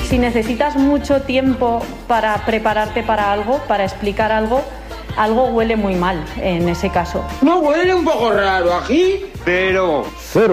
si necesitas mucho tiempo para prepararte para algo, para explicar algo, algo huele muy mal en ese caso. No huele un poco raro aquí, pero...